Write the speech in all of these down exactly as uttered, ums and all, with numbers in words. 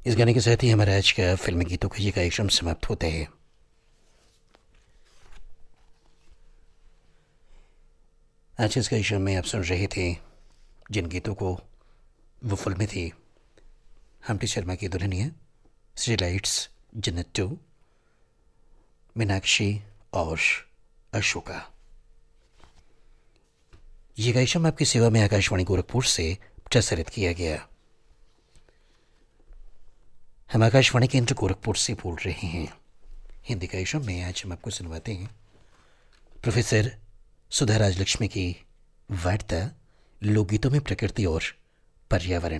इस गाने के साथ ही हमारा आज का फिल्मी गीतों का ये कार्यक्रम समाप्त होता है। आज इस कार्यक्रम में आप सुन रहे थे जिन गीतों को वो फिल्में थी हम्टी शर्मा की दुल्हनिया, श्री लाइट्स, जन्नत टू, मीनाक्षी और अशोका। ये कार्यक्रम आपकी सेवा में आकाशवाणी गोरखपुर से प्रसारित किया गया। हम आकाशवाणी केंद्र गोरखपुर से बोल रहे हैं। हिंदी कार्यक्रम में आज हम आपको सुनवाते हैं प्रोफेसर सुधा राजलक्ष्मी की वार्ता लोकगीतों में प्रकृति और पर्यावरण।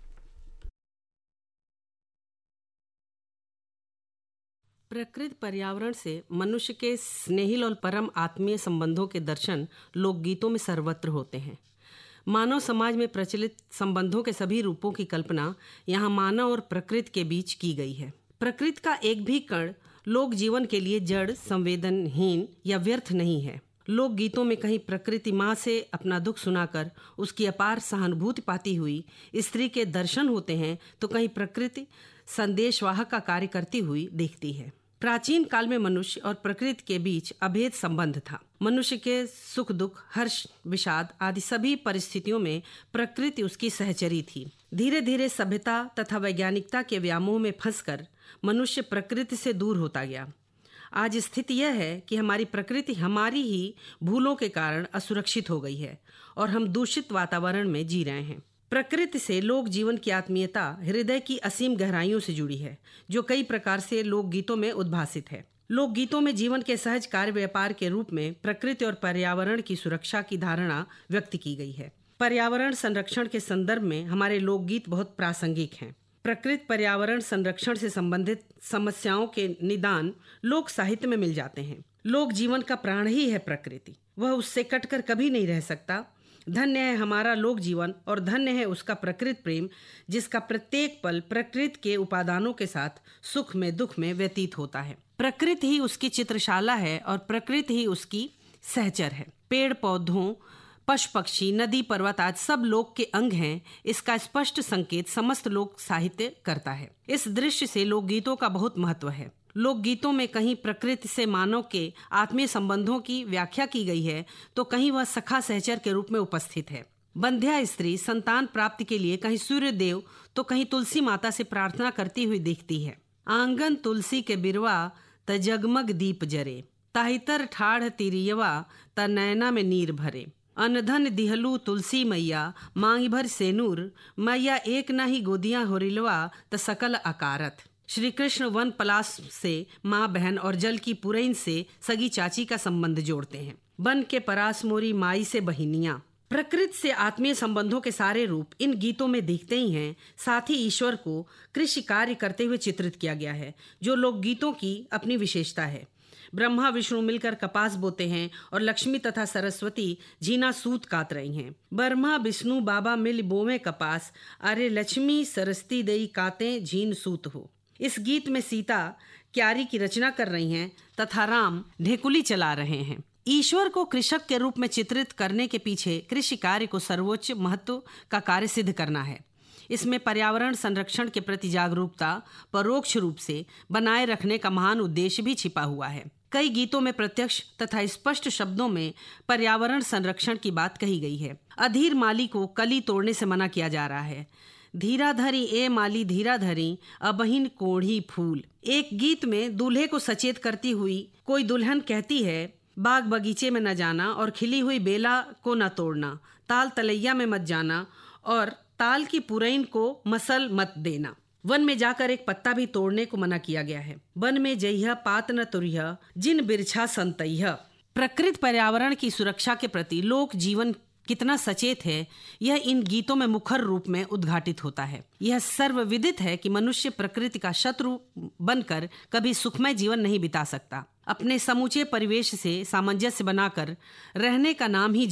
प्रकृति पर्यावरण से मनुष्य के स्नेहिल और परम आत्मीय संबंधों के दर्शन लोकगीतों में सर्वत्र होते हैं। मानव समाज में प्रचलित संबंधों के सभी रूपों की कल्पना यहाँ मानव और प्रकृति के बीच की गई है। प्रकृति का एक भी कण लोक जीवन के लिए जड़, संवेदनहीन या व्यर्थ नहीं है। लोक गीतों में कहीं प्रकृति माँ से अपना दुख सुनाकर उसकी अपार सहानुभूति पाती हुई स्त्री के दर्शन होते हैं, तो कहीं प्रकृति संदेशवाहक का कार्य करती हुई दिखती है। प्राचीन काल में मनुष्य और प्रकृति के बीच अभेद संबंध था। मनुष्य के सुख दुख, हर्ष विषाद आदि सभी परिस्थितियों में प्रकृति उसकी सहचरी थी। धीरे धीरे सभ्यता तथा वैज्ञानिकता के व्यामोह में फंसकर मनुष्य प्रकृति से दूर होता गया। आज स्थिति यह है कि हमारी प्रकृति हमारी ही भूलों के कारण असुरक्षित हो गई है और हम दूषित वातावरण में जी रहे हैं। प्रकृति से लोक जीवन की आत्मीयता हृदय की असीम गहराइयों से जुड़ी है, जो कई प्रकार से लोकगीतों में उद्भासित है। लोकगीतों में जीवन के सहज कार्य व्यापार के रूप में प्रकृति और पर्यावरण की सुरक्षा की धारणा व्यक्त की गई है। पर्यावरण संरक्षण के संदर्भ में हमारे लोकगीत बहुत प्रासंगिक हैं। प्रकृति पर्यावरण संरक्षण से संबंधित समस्याओं के निदान लोक साहित्य में मिल जाते हैं। लोक जीवन का प्राण ही है प्रकृति, वह उससे कटकर कभी नहीं रह सकता। धन्य है हमारा लोक जीवन और धन्य है उसका प्रकृति प्रेम, जिसका प्रत्येक पल प्रकृति के उपादानों के साथ सुख में दुख में व्यतीत होता है। प्रकृति ही उसकी चित्रशाला है और प्रकृति ही उसकी सहचर है। पेड़ पौधों, पशु पक्षी, नदी पर्वत आज सब लोक के अंग हैं। इसका स्पष्ट संकेत समस्त लोक साहित्य करता है। इस दृश्य से लोकगीतों का बहुत महत्व है। लोकगीतों में कहीं प्रकृति से मानव के आत्मीय संबंधों की व्याख्या की गई है, तो कहीं वह सखा सहचर के रूप में उपस्थित है। बंध्या स्त्री संतान प्राप्ति के लिए कहीं सूर्य देव तो कहीं तुलसी माता से प्रार्थना करती हुई दिखती है। आंगन तुलसी के बिरवा त जगमग दीप जरे, ताहितर ठाढ़ तिरियवा त नैना में नीर भरे। अनधन दिहलू तुलसी मैया, मांगी भर सेनूर, मैया एक ना ही गोदियां होरिलवा त सकल अकारत। श्री कृष्ण वन पलाश से माँ बहन और जल की पुरैन से सगी चाची का संबंध जोड़ते हैं। बन के परास मोरी माई से बहिनियां। प्रकृति से आत्मीय संबंधों के सारे रूप इन गीतों में दिखते ही हैं। साथ ही ईश्वर को कृषि कार्य करते हुए चित्रित किया गया है, जो लोकगीतों की अपनी विशेषता है। ब्रह्मा विष्णु मिलकर कपास बोते हैं और लक्ष्मी तथा सरस्वती झीना सूत काट रही हैं। ब्रह्मा विष्णु बाबा मिल बोवे कपास, अरे लक्ष्मी सरस्वती देई काते झीन सूत हो। इस गीत में सीता क्यारी की रचना कर रही हैं तथा राम ढेकुली चला रहे हैं। ईश्वर को कृषक के रूप में चित्रित करने के पीछे कृषि कार्य को सर्वोच्च महत्व का कार्य सिद्ध करना है। इसमें पर्यावरण संरक्षण के प्रति जागरूकता परोक्ष रूप से बनाए रखने का महान उद्देश्य भी छिपा हुआ है। कई गीतों में प्रत्यक्ष तथा स्पष्ट शब्दों में पर्यावरण संरक्षण की बात कही गई है। अधीर माली को कली तोड़ने से मना किया जा रहा है। धीरा धरी ए माली धीरा धरी, अबहिन कोढ़ी फूल। एक गीत में दूल्हे को सचेत करती हुई कोई दुल्हन कहती है, बाग बगीचे में न जाना और खिली हुई बेला को न तोड़ना, ताल तलैया में मत जाना और ताल की पुरैन को मसल मत देना। वन में जाकर एक पत्ता भी तोड़ने को मना किया गया है। वन में जइह पात न तुरिह, जिन बिरछा संतइह। प्रकृति पर्यावरण की सुरक्षा के प्रति लोक जीवन कितना सचेत है, यह इन गीतों में मुखर रूप में उद्घाटित होता है। यह सर्वविदित है कि मनुष्य प्रकृति का शत्रु बनकर कभी सुखमय जीवन नहीं बिता सकता। अपने समूचे परिवेश से सामंजस्य बनाकर रहने का नाम ही